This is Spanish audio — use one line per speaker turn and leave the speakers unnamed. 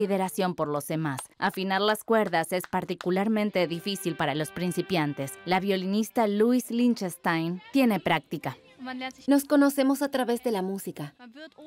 consideración por los demás. Afinar las cuerdas es particularmente difícil para los principiantes. La violinista Louise Lichtenstein tiene práctica.
Nos conocemos a través de la música.